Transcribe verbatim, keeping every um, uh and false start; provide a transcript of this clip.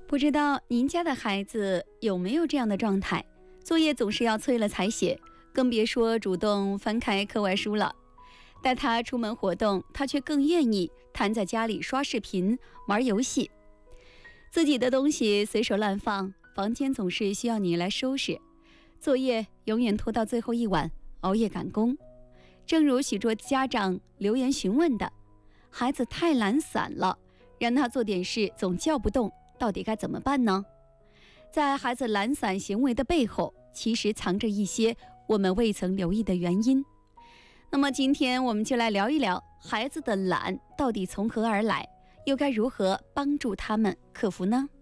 不知道您家的孩子有没有这样的状态，作业总是要催了才写，更别说主动翻开课外书了。带他出门活动，他却更愿意瘫在家里刷视频玩游戏，自己的东西随手乱放，房间总是需要你来收拾，作业永远拖到最后一晚，熬夜赶工。正如许多家长留言询问的，孩子太懒散了，让他做点事总叫不动，到底该怎么办呢？在孩子懒散行为的背后，其实藏着一些我们未曾留意的原因。那么今天我们就来聊一聊孩子的懒到底从何而来，又该如何帮助他们克服呢？